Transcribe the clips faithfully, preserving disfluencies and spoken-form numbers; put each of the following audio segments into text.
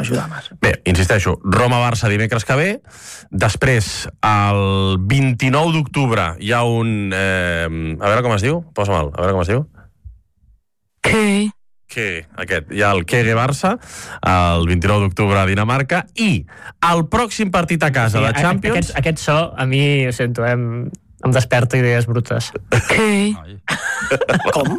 ajudar massa. Bé, insisteixo, Roma-Barça dimecres que ve, després, el vint-i-nou d'octubre, hi ha un... Eh, a veure com es diu, posa-me'l, a veure com es diu. Què? Que, aquest, hi ha el Kege-Barça, el vint-i-nou d'octubre a Dinamarca, i el pròxim partit a casa Sí, de Champions... Aquest, aquest so, a mi, ho sento, eh, em, em desperta idees brutes. Què? Com?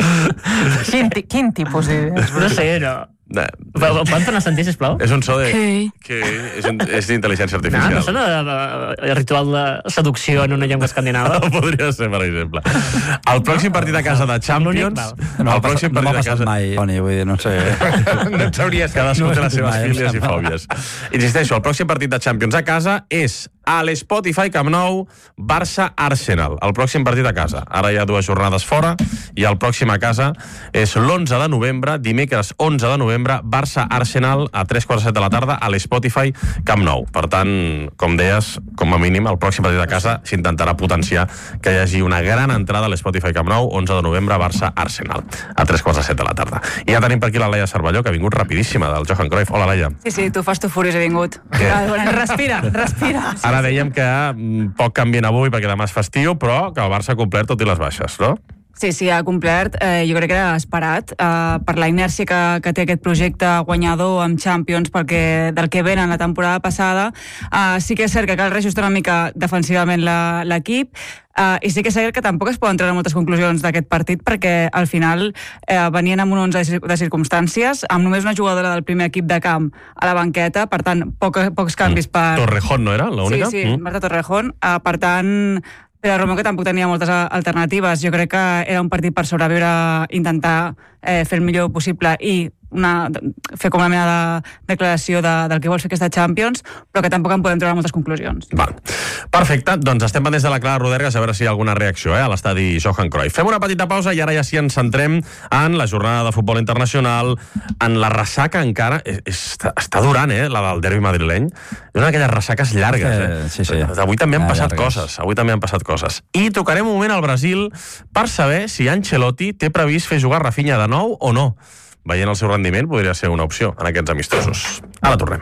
Quin, ti- quin tipus d'idees? No sé, no. No, Ho poden tornar a sentir, sisplau? és un so de... Què? Que és, un- és d'intel·ligència No, artificial. no sona de, de, de ritual de seducció en una llengua escandinava. Podria ser, per exemple. El pròxim partit a casa de Champions... L'únic, No, el pròxim no m'ha partit a passat casa... mai, Toni, vull dir, no sé. No et sabries. Cadascú té les seves mai, em fílies i sembla. fòbies. Insisteixo, el pròxim partit de Champions a casa és a l'Spotify Camp Nou, Barça-Arsenal. El pròxim partit a casa. Ara hi ha dues jornades fora i el pròxim a casa és l'onze de novembre, dimecres onze de novembre, Barça-Arsenal a tres quarts de set de la tarda a l'Spotify Camp Nou. Per tant, com deies, com a mínim, el pròxim partit a casa s'intentarà potenciar que hi hagi una gran entrada a l'Spotify Camp Nou, onze de novembre, Barça-Arsenal, a tres quarts de set de la tarda. I ja tenim per aquí la Laia Cervelló, que ha vingut rapidíssima, del Johan Cruyff. Hola, Laia. Sí, sí, tu fas tu fúries, he vingut. Respira, respira. Ara dèiem que mm, poc canvien avui perquè demà és festiu, però que el Barça ha complert tot i les baixes, no? Sí, sí, ha complert. Eh, jo crec que era esperat eh, per la inèrcia que, que té aquest projecte guanyador amb Champions perquè del que venen la temporada passada. Eh, sí que és cert que cal reajustar una mica defensivament la- l'equip, Uh, i sí que és cert que tampoc es poden treure moltes conclusions d'aquest partit perquè al final eh, venien amb un onze de cir- de circumstàncies, amb només una jugadora del primer equip de camp a la banqueta, per tant, poc, pocs canvis per... Torrejón no era l'única? Sí, sí, Marta Torrejón. Uh, per tant, Pere Romeu, que tampoc tenia moltes a- alternatives. Jo crec que era un partit per sobreviure, intentar eh, fer el millor possible i una, fer com una mena de declaració de, del que vol fer aquesta Champions, però que tampoc en podem treure moltes conclusions. Val. Perfecte, doncs estem pendents de la Clara Rodergas a veure si hi ha alguna reacció eh, a l'estadi Johan Cruyff. Fem una petita pausa i ara ja sí ens centrem en la jornada de futbol internacional, en la ressaca encara, és, és, està, està durant, eh, la del derbi madrileny, és una d'aquelles ressaques llargues, eh? Sí, sí. Avui també han Ah, passat llargues. coses, avui també han passat coses. I tocarem un moment al Brasil per saber si Ancelotti té previst fer jugar Rafinha de nou o no. Veient el seu rendiment podria ser una opció en aquests amistosos. Ara tornem.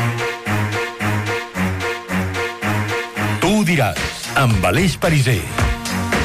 Tu ho diràs, amb Aleix Pariser.